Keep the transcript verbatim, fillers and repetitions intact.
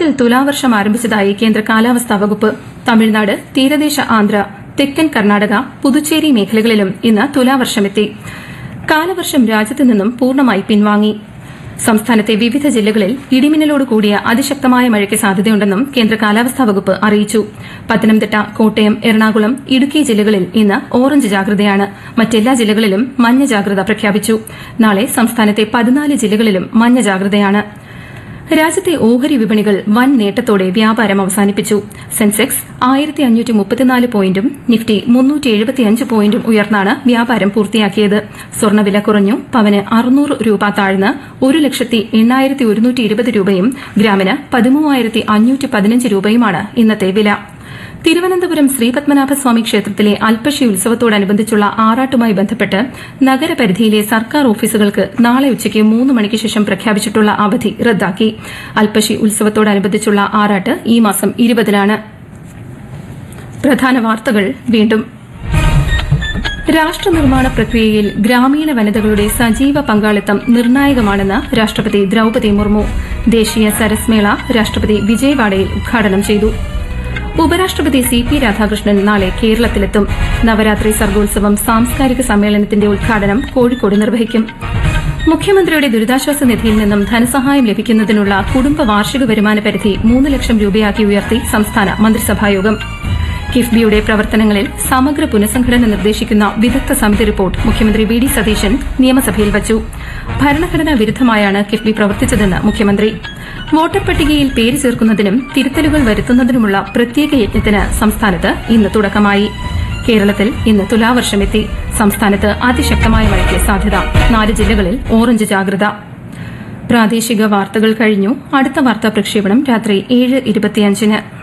കേരളത്തിൽ തുലാവർഷം ആരംഭിച്ചതായി കേന്ദ്ര കാലാവസ്ഥാ വകുപ്പ്. തമിഴ്നാട്, തീരദേശ ആന്ധ്ര, തെക്കൻ കർണാടക, പുതുച്ചേരി മേഖലകളിലും ഇന്ന് തുലാവർഷമെത്തി. കാലവർഷം രാജ്യത്തു നിന്നും പൂർണ്ണമായി പിൻവാങ്ങി. സംസ്ഥാനത്തെ വിവിധ ജില്ലകളിൽ ഇടിമിന്നലോട് കൂടിയ അതിശക്തമായ മഴയ്ക്ക് സാധ്യതയുണ്ടെന്നും കേന്ദ്ര കാലാവസ്ഥാ വകുപ്പ് അറിയിച്ചു. പത്തനംതിട്ട, കോട്ടയം, എറണാകുളം, ഇടുക്കി ജില്ലകളിൽ ഇന്ന് ഓറഞ്ച് ജാഗ്രതയാണ്. മറ്റെല്ലാ ജില്ലകളിലും മഞ്ഞ ജാഗ്രത പ്രഖ്യാപിച്ചു. നാളെ സംസ്ഥാനത്തെ പതിനാല് ജില്ലകളിലും മഞ്ഞ ജാഗ്രതയാണ്. രാജ്യത്തെ ഓഹരി വിപണികൾ വൻ നേട്ടത്തോടെ വ്യാപാരം അവസാനിപ്പിച്ചു. സെൻസെക്സ് ആയിരത്തി അഞ്ഞൂറ്റി മുപ്പത്തിനാല് പോയിന്റും നിഫ്റ്റി മുന്നൂറ്റി എഴുപത്തിയഞ്ച് പോയിന്റും ഉയർന്നാണ് വ്യാപാരം പൂർത്തിയാക്കിയത്. സ്വർണ്ണവില കുറഞ്ഞു. പവന് അറുന്നൂറ് രൂപ താഴ്ന്ന് ഒരു ലക്ഷത്തി എണ്ണായിരത്തി ഒരുന്നൂറ്റി ഇരുപത് രൂപയും ഗ്രാമിന് പതിമൂവായിരത്തി അഞ്ഞൂറ്റി പതിനഞ്ച് രൂപയുമാണ് ഇന്നത്തെ വില. തിരുവനന്തപുരം ശ്രീപത്മനാഭസ്വാമി ക്ഷേത്രത്തിലെ അൽപ്പശി ഉത്സവത്തോടനുബന്ധിച്ചുള്ള ആറാട്ടുമായി ബന്ധപ്പെട്ട് നഗരപരിധിയിലെ സർക്കാർ ഓഫീസുകൾക്ക് നാളെ ഉച്ചയ്ക്ക് മൂന്ന് മണിക്ക് ശേഷം പ്രഖ്യാപിച്ചിട്ടുള്ള അവധി റദ്ദാക്കി. അൽപ്പശി ഉത്സവത്തോടനുബന്ധിച്ചുള്ള ആറാട്ട് ഈ മാസം ഇരുപതിനാണ്. പ്രധാന വാർത്തകൾ വീണ്ടും. രാഷ്ട്രനിർമ്മാണ പ്രക്രിയയിൽ ഗ്രാമീണ വനിതകളുടെ സജീവ പങ്കാളിത്തം നിർണായകമാണെന്ന് രാഷ്ട്രപതി ദ്രൌപദി മുർമു. ദേശീയ സരസ് മേള രാഷ്ട്രപതി വിജയവാഡയിൽ ഉദ്ഘാടനം ചെയ്തു. ഉപരാഷ്ട്രപതി സി പി രാധാകൃഷ്ണൻ നാളെ കേരളത്തിലെത്തും. നവരാത്രി സർഗോത്സവം സാംസ്കാരിക സമ്മേളനത്തിന്റെ ഉദ്ഘാടനം കോഴിക്കോട് നിർവഹിക്കും. മുഖ്യമന്ത്രിയുടെ ദുരിതാശ്വാസ നിധിയിൽ നിന്നും ധനസഹായം ലഭിക്കുന്നതിനുള്ള കുടുംബ വാർഷിക വരുമാന പരിധി മൂന്ന് ലക്ഷം രൂപയാക്കി ഉയർത്തി സംസ്ഥാന മന്ത്രിസഭായോഗം. കിഫ്ബിയുടെ പ്രവർത്തനങ്ങളിൽ സമഗ്ര പുനഃസംഘടന നിർദ്ദേശിക്കുന്ന വിദഗ്ധ സമിതി റിപ്പോർട്ട് മുഖ്യമന്ത്രി വി ഡി സതീശൻ നിയമസഭയിൽ വച്ചു. ഭരണഘടനാ വിരുദ്ധമായാണ് കിഫ്ബി പ്രവർത്തിച്ചതെന്ന് മുഖ്യമന്ത്രി. വോട്ടർ പട്ടികയിൽ പേര് ചേർക്കുന്നതിനും തിരുത്തലുകൾ വരുത്തുന്നതിനുമുള്ള പ്രത്യേക യജ്ഞത്തിന് സംസ്ഥാനത്ത് ഇന്ന് തുടക്കമായി. കേരളത്തിൽ ഇന്ന് തുലാവർഷമെത്തി. സംസ്ഥാനത്ത് അതിശക്തമായ മഴയ്ക്ക് സാധ്യത. നാല് ജില്ലകളിൽ ഓറഞ്ച് ജാഗ്രത. പ്രാദേശിക വാർത്തകൾ കഴിഞ്ഞു. അടുത്ത വാർത്താ പ്രക്ഷേപണം രാത്രി ഏഴ് ഇരുപത്തിയഞ്ചിന്.